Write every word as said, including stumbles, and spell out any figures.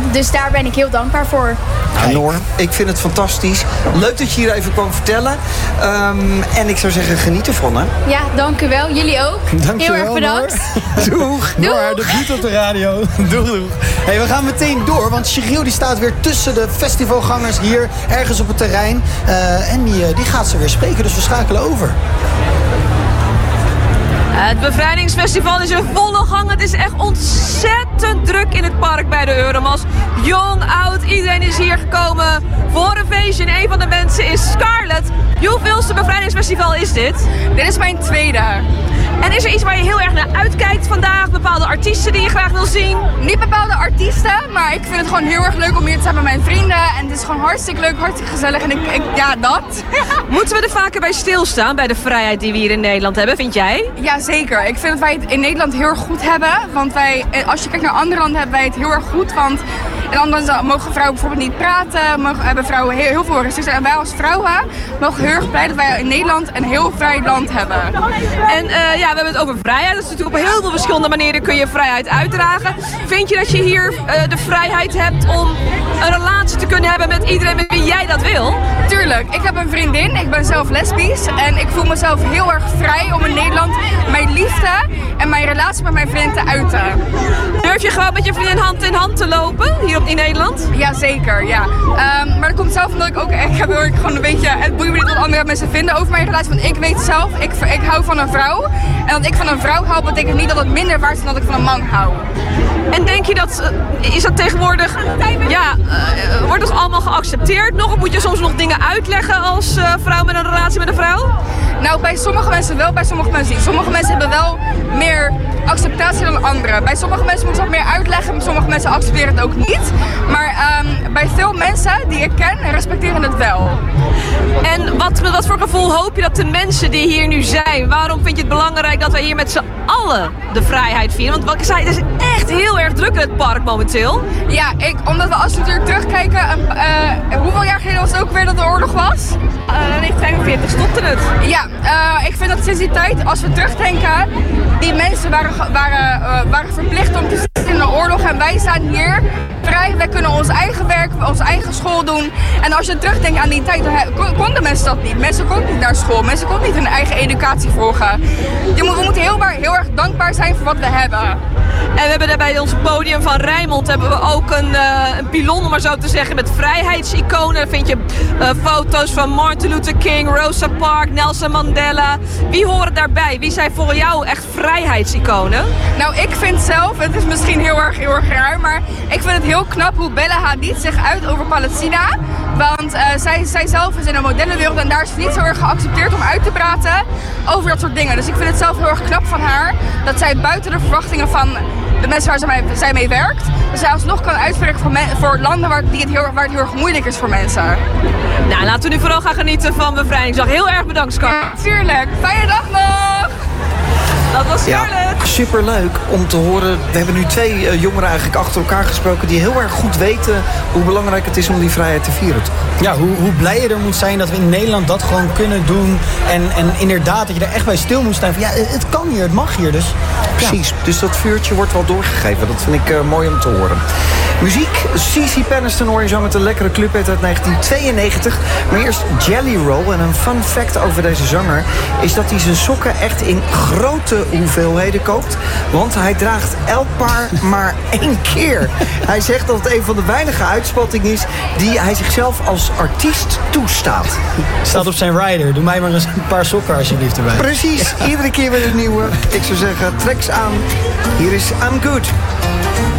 Dus daar ben ik heel dankbaar voor. Nou, Noor, ik vind het fantastisch. Leuk dat je hier even kwam vertellen. Um, en ik zou zeggen, geniet ervan, hè? Ja, dank u wel. Jullie ook. Dank heel je erg wel, bedankt. Noor. Doeg. Noor, dat doet op de radio. Doeg, doeg. Hey, we gaan meteen door, want Sheryl die staat weer tussen de festivalgangers hier, ergens op het terrein. Uh, en die, die gaat ze weer spreken, dus we schakelen over. Het Bevrijdingsfestival is in volle gang. Het is echt ontzettend druk in het park bij de Euromast. Jong, oud, iedereen is hier gekomen voor een feestje. En een van de mensen is Scarlett. Hoeveelste Bevrijdingsfestival is dit? Dit is mijn tweede. En is er iets waar je heel erg naar uitkijkt vandaag? Bepaalde artiesten die je graag wil zien? Niet bepaalde artiesten, maar ik vind het gewoon heel erg leuk om hier te zijn met mijn vrienden. En het is gewoon hartstikke leuk, hartstikke gezellig. En ik, ik ja, dat. Moeten we er vaker bij stilstaan, bij de vrijheid die we hier in Nederland hebben, vind jij? Ja, zeker. Ik vind dat wij het in Nederland heel erg goed hebben. Want wij, als je kijkt naar andere landen, hebben wij het heel erg goed. Want in andere landen mogen vrouwen bijvoorbeeld niet praten, mogen, hebben vrouwen heel, heel veel restricties. En wij als vrouwen mogen heel erg blij dat wij in Nederland een heel vrij land hebben. En uh, ja, we hebben het over vrijheid. Dat is natuurlijk op heel veel verschillende manieren kun je vrijheid uitdragen. Vind je dat je hier uh, de vrijheid hebt om een relatie te kunnen hebben met iedereen met wie jij dat wil? Tuurlijk. Ik heb een vriendin. Ik ben zelf lesbisch. En ik voel mezelf heel erg vrij om in Nederland mijn liefde en mijn relatie met mijn vriend te uiten. Durf je gewoon met je vriendin hand in hand te lopen hier op, in Nederland? Ja, zeker. Ja. Um, maar dat komt zelf omdat ik ook ik heb heel erg gewoon een beetje, het boeit me niet wat andere mensen vinden over mijn relatie. Want ik weet zelf, ik, ik hou van een vrouw. En dat ik van een vrouw hou, betekent niet dat het minder waard is dan dat ik van een man hou. En denk je dat, is dat tegenwoordig, ja, uh, wordt dat allemaal geaccepteerd nog? Of moet je soms nog dingen uitleggen als uh, vrouw met een relatie met een vrouw? Nou, bij sommige mensen wel, bij sommige mensen niet. Sommige mensen hebben wel meer acceptatie dan anderen. Bij sommige mensen moet je dat meer uitleggen, bij sommige mensen accepteren het ook niet. Maar um, bij veel mensen die ik ken, respecteren het wel. En wat, met wat voor gevoel hoop je dat de mensen die hier nu zijn, waarom vind je het belangrijk dat wij hier met z'n allen de vrijheid vieren? Want wat ik zei, het is echt heel erg druk in het park momenteel. Ja, ik, omdat we als we natuurlijk terugkijken, uh, hoeveel jaar geleden was het ook weer dat de oorlog was? Uh, negentien vijfenveertig stopte het. Ja, uh, ik vind dat sinds die tijd, als we terugdenken, die mensen waren, waren, uh, waren verplicht om te zitten in de oorlog en wij staan hier vrij. Wij kunnen ons eigen werk, onze eigen school doen. En als je terugdenkt aan die tijd, dan konden mensen dat niet. Mensen konden niet naar school, mensen konden niet hun eigen educatie volgen. Je moet, we moeten heel, heel erg dankbaar zijn voor wat we hebben. En we hebben daar bij ons podium van Rijnmond hebben we ook een, uh, een pilon, om maar zo te zeggen, met vrijheidsiconen. Daar vind je uh, foto's van Martin Luther King, Rosa Parks, Nelson Mandela. Wie horen daarbij? Wie zijn voor jou echt vrijheidsiconen? Nou, ik vind zelf, het is misschien heel erg, heel erg raar, maar ik vind het heel knap hoe Bella Hadid zich uit over Palestina. Want uh, zij, zij zelf is in een modellenwereld en daar is het niet zo erg geaccepteerd om uit te praten over dat soort dingen. Dus ik vind het zelf heel erg knap van haar dat zij buiten de verwachtingen van de mensen waar zij mee, zij mee werkt, dat zij alsnog kan uitspreken voor, me, voor landen waar, die het heel, waar het heel erg moeilijk is voor mensen. Nou, laten we nu vooral gaan genieten van Bevrijdingsdag. Heel erg bedankt, Scar. Ja, tuurlijk. Fijne dag nog! Dat was Scarlett. Ja, superleuk om te horen. We hebben nu twee uh, jongeren eigenlijk achter elkaar gesproken die heel erg goed weten hoe belangrijk het is om die vrijheid te vieren. Ja, hoe, hoe blij je er moet zijn dat we in Nederland dat gewoon kunnen doen. En, en inderdaad dat je er echt bij stil moet staan. Van, ja, het kan hier, het mag hier. Dus, precies, ja. Dus dat vuurtje wordt wel doorgegeven. Dat vind ik uh, mooi om te horen. Muziek, Cici Peniston hoor je zo met een lekkere clubhit uit negentien tweeënnegentig. Maar eerst Jelly Roll. En een fun fact over deze zanger is dat hij zijn sokken echt in grote hoeveelheden koopt. Want hij draagt elk paar maar één keer. Hij zegt dat het een van de weinige uitspattingen is die hij zichzelf als artiest toestaat. Staat op zijn rider. Doe mij maar eens een paar sokken alsjeblieft erbij. Precies, iedere keer weer een nieuwe. Ik zou zeggen, trek ze aan. Hier is I'm Good.